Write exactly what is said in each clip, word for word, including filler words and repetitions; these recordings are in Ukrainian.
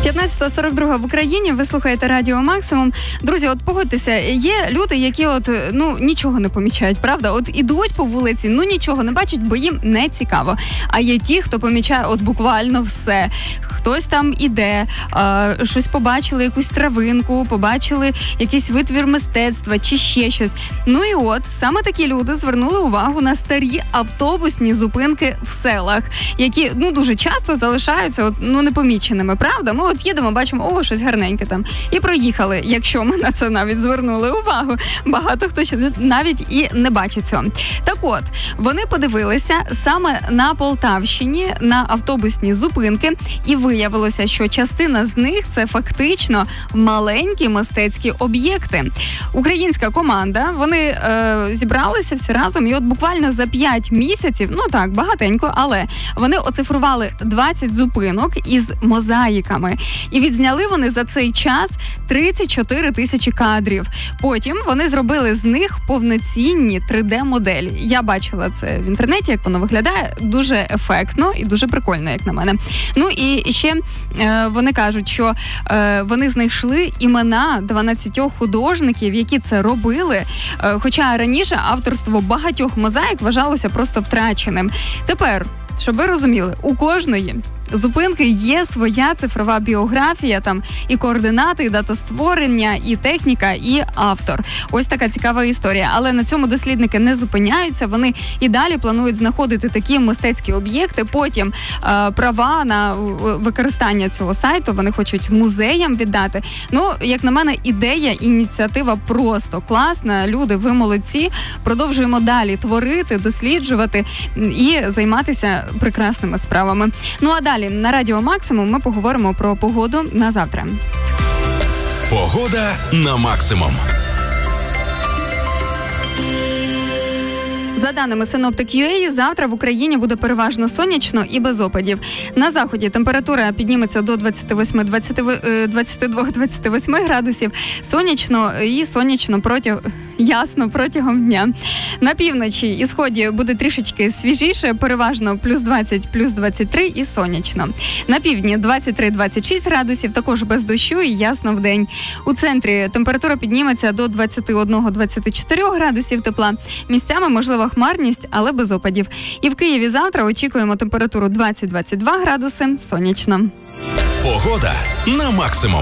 п'ятнадцята сорок два в Україні, ви слухаєте Радіо Максимум. Друзі, от погодьтеся, є люди, які от, ну, нічого не помічають, правда? От ідуть по вулиці, ну, нічого не бачать, бо їм не цікаво. А є ті, хто помічає от буквально все. Хтось там іде, а, щось побачили, якусь травинку, побачили якийсь витвір мистецтва чи ще щось. Ну і от, саме такі люди звернули увагу на старі автобусні зупинки в селах, які, ну, дуже часто залишаються, от, ну, непоміченими, правда? Ми от їдемо, бачимо, о, щось гарненьке там. І проїхали, якщо ми на це навіть звернули увагу. Багато хто ще навіть і не бачить цього. Так от, вони подивилися саме на Полтавщині, на автобусні зупинки, і виявилося, що частина з них – це фактично маленькі мистецькі об'єкти. Українська команда, вони е, зібралися всі разом, і от буквально за п'ять місяців, ну так, багатенько, але вони оцифрували двадцять зупинок із мозаїками. І відзняли вони за цей час тридцять чотири тисячі кадрів. Потім вони зробили з них повноцінні три де-моделі. Я бачила це в інтернеті, як воно виглядає. Дуже ефектно і дуже прикольно, як на мене. Ну і ще е, вони кажуть, що е, вони знайшли імена дванадцяти художників, які це робили. Е, хоча раніше авторство багатьох мозаїк вважалося просто втраченим. Тепер, щоб ви розуміли, у кожної зупинки є своя цифрова біографія, там і координати, і дата створення, і техніка, і автор. Ось така цікава історія. Але на цьому дослідники не зупиняються. Вони і далі планують знаходити такі мистецькі об'єкти. Потім е, права на використання цього сайту вони хочуть музеям віддати. Ну, як на мене, ідея, ініціатива просто класна. Люди, ви молодці. Продовжуємо далі творити, досліджувати і займатися прекрасними справами. Ну, а далі на Радіо Максимум ми поговоримо про погоду на завтра. Погода на максимум. За даними Synoptic.ua, завтра в Україні буде переважно сонячно і без опадів. На заході температура підніметься до двадцять вісім двадцять два двадцять вісім градусів. Сонячно і сонячно протягом ясно протягом дня. На півночі і сході буде трішечки свіжіше, переважно плюс двадцять, плюс двадцять три і сонячно. На півдні двадцять три двадцять шість градусів, також без дощу і ясно вдень. У центрі температура підніметься до двадцять один двадцять чотири градусів тепла. Місцями можлива хмарність, але без опадів. І в Києві завтра очікуємо температуру двадцять двадцять два градуси, сонячно. Погода на максимум.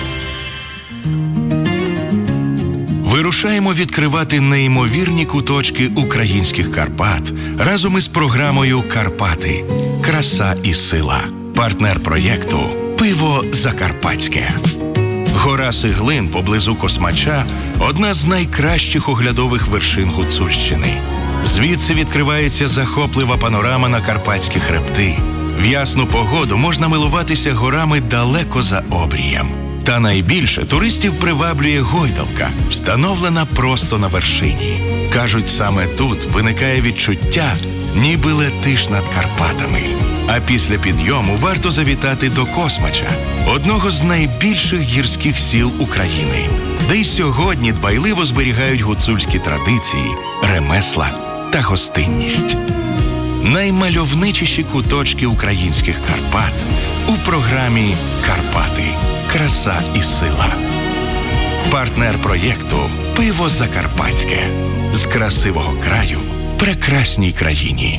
Вирушаємо відкривати неймовірні куточки українських Карпат разом із програмою «Карпати. Краса і сила». Партнер проєкту «Пиво Закарпатське». Гора Сиглин поблизу Космача – одна з найкращих оглядових вершин Гуцульщини. Звідси відкривається захоплива панорама на Карпатські хребти. В ясну погоду можна милуватися горами далеко за обрієм. Та найбільше туристів приваблює гойдалка, встановлена просто на вершині. Кажуть, саме тут виникає відчуття, ніби летиш над Карпатами. А після підйому варто завітати до Космача, одного з найбільших гірських сіл України, де й сьогодні дбайливо зберігають гуцульські традиції, ремесла та гостинність. Наймальовничіші куточки українських Карпат у програмі «Карпати. Краса і сила». Партнер проєкту «Пиво Закарпатське». З красивого краю прекрасній країні.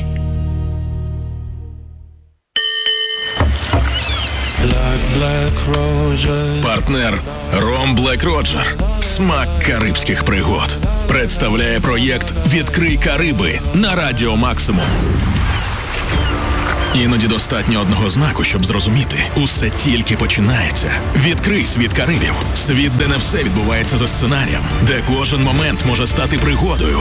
Партнер Ром Блек Роджер. Смак карибських пригод. Представляє проєкт «Відкрий Кариби» на Радіо Максимум. Іноді достатньо одного знаку, щоб зрозуміти. Усе тільки починається. Відкрий світ Карибів. Світ, де не все відбувається за сценарієм. Де кожен момент може стати пригодою.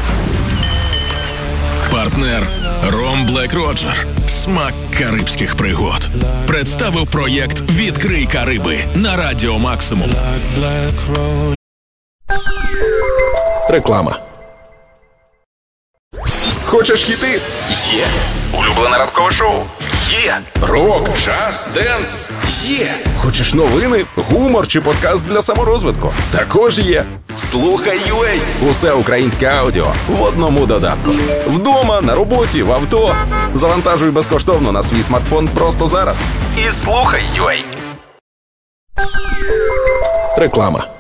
Партнер Ром Блек Роджер. Смак карибських пригод. Представив проєкт «Відкрий Кариби» на Радіо Максимум. Реклама. Хочеш хіти? Є. Улюблене ранкове шоу? Є. Рок, джаз, денс? Є. Хочеш новини, гумор чи подкаст для саморозвитку? Також є. Слухай ю а. Усе українське аудіо в одному додатку. Вдома, на роботі, в авто. Завантажуй безкоштовно на свій смартфон просто зараз. І слухай ю а. Реклама.